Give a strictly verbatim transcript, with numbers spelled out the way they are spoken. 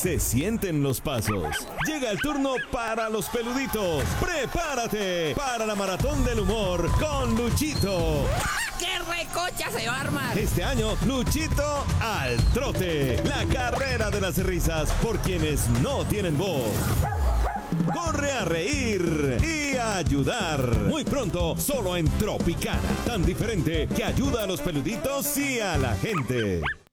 se sienten los pasos. Llega el turno para los peluditos. ¡Prepárate para la maratón del humor con Luchito! ¡Qué recocha se va a armar! Este año, Luchito al trote. La carrera de las risas por quienes no tienen voz. Corre a reír y a ayudar. Muy pronto, solo en Tropicana. Tan diferente que ayuda a los peluditos y a la gente.